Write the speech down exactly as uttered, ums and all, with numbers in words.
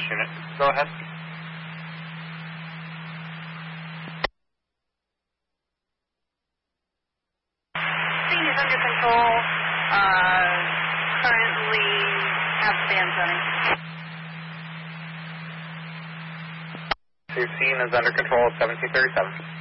unit. Go ahead. Scene is under control. Uh, currently have fans running. Your scene is under control at seventeen thirty-seven.